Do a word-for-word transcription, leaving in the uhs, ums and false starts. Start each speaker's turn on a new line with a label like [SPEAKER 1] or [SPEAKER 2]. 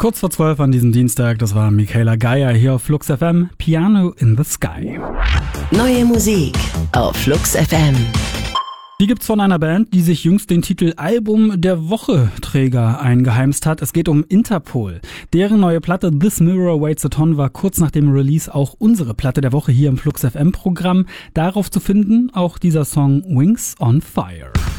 [SPEAKER 1] Kurz vor zwölf an diesem Dienstag, das war Michaela Geier hier auf Flux F M, Piano in the Sky.
[SPEAKER 2] Neue Musik auf Flux F M.
[SPEAKER 1] Die gibt's von einer Band, die sich jüngst den Titel Album der Woche-Träger eingeheimst hat. Es geht um Interpol. Deren neue Platte This Mirror Waits a Ton war kurz nach dem Release auch unsere Platte der Woche hier im Flux F M Programm. Darauf zu finden auch dieser Song Wings on Fire.